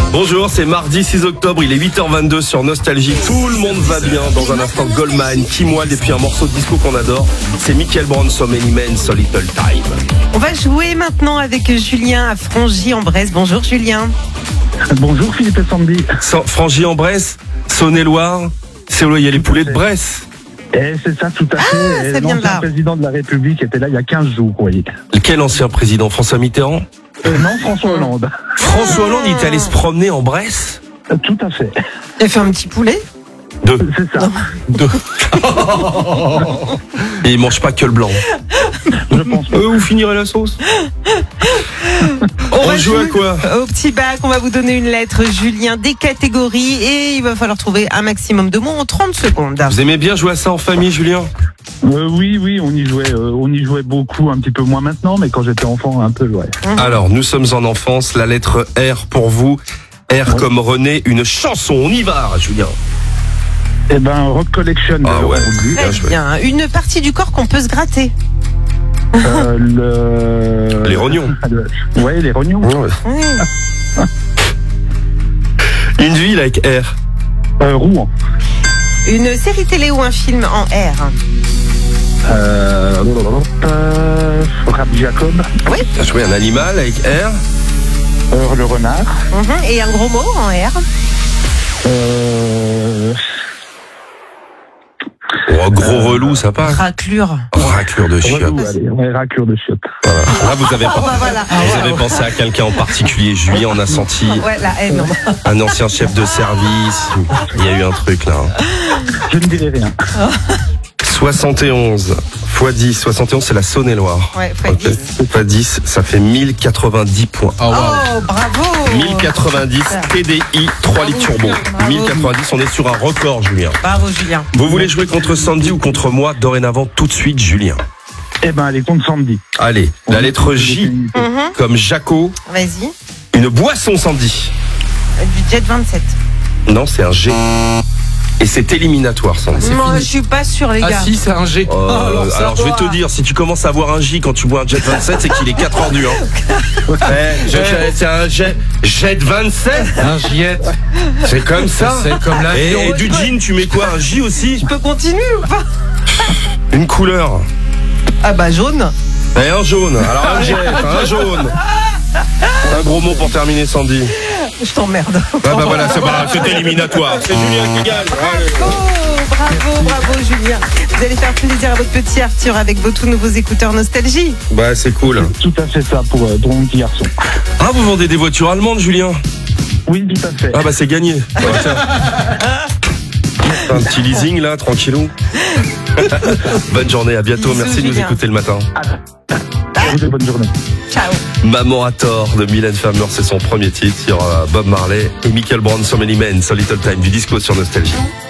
Bonjour, c'est mardi 6 octobre, il est 8h22 sur Nostalgie. Tout le monde va bien. Dans un instant, Goldman, Kim Wilde et puis un morceau de disco qu'on adore. C'est Michael Brown, So Many Men, So Little Time. On va jouer maintenant avec Julien à Frangy-en-Bresse. Bonjour Julien. Bonjour Philippe et Sandy. Frangy-en-Bresse, Saône-et-Loire, c'est où il y a les poulets de Bresse. Et c'est ça, tout à fait. Ça vient de là. L'ancien président de la République était là il y a 15 jours, vous voyez. Quel ancien président? François Mitterrand? Non, François Hollande. François Hollande, il est allé se promener en Bresse? Tout à fait. Il a fait un petit poulet. C'est ça. Et il mange pas que le blanc. Je pense pas. Vous finirez la sauce. On joue à quoi? Au petit bac, on va vous donner une lettre, Julien, des catégories, et il va falloir trouver un maximum de mots en 30 secondes. Vous aimez bien jouer à ça en famille, Julien? Oui, on y jouait beaucoup, un petit peu moins maintenant, mais quand j'étais enfant, un peu, ouais. Alors, nous sommes en enfance, la lettre R pour vous. R comme René, une chanson, on y va, Julien. Eh ben, Rock Collection. Ah ouais. Très bien. Une partie du corps qu'on peut se gratter. Les rognons. Ouais, les rognons. Ouais. Une ville avec R. Rouen. Une série télé ou un film en R. Rap Jacob. Oui. T'as joué un animal avec R. Le renard. Et un gros mot en R. Oh, gros relou, ça passe. Raclure. Raclure de chiottes. Allez, ouais, raclure de chiottes. Voilà. Là, vous avez, Voilà. vous avez pensé à quelqu'un en particulier. Julien, on a senti Ouais, la haine. un ancien chef de service. Il y a eu un truc là. Je ne dirai rien. 71 x 10. 71, c'est la Saône-et-Loire. Ouais, fois 10. Fois 10, ça fait 1090 points. Oh, bravo. 1090 TDI 3 litres turbo. 1090, on est sur un record, Julien. Bravo, Julien. Vous voulez jouer contre Sandy ou contre moi? Dorénavant, tout de suite, Julien. Eh ben, allez, contre Sandy. Allez, la lettre J comme Jaco. Vas-y. Une boisson, Sandy. Du Jet 27. Non, c'est un G. Et c'est éliminatoire, Sandy. Moi, je suis pas sûre, les gars. Ah si, c'est un G. Alors je vais te dire, si tu commences à boire un J quand tu bois un Jet 27, c'est qu'il est 4h du c'est un Jet 27. Un J-ette. C'est comme ça. C'est comme la Et du jean, tu mets quoi? Un J aussi? Je peux continuer ou pas? Une couleur. Ah bah jaune. Et un jaune. Alors un jet, un jaune. Un gros mot pour terminer, Sandy. Je t'emmerde. Ah bah voilà, c'est éliminatoire. C'est Julien qui gagne. Bravo Julien. Vous allez faire plaisir à votre petit Arthur avec vos tout nouveaux écouteurs Nostalgie. Bah c'est cool. Tout à fait ça pour mon petit garçon. Ah, vous vendez des voitures allemandes, Julien? Oui, tout à fait. Ah bah c'est gagné. Bah, tiens. Un petit leasing là, tranquillou. Bonne journée, à bientôt. Bisous, Merci de nous Julien. écouter le matin. Bonne journée. Ciao. Maman a tort de Mylène Farmer, c'est son premier titre sur Bob Marley et Michael Brown, So Many Men, So Little Time, du disco sur Nostalgie.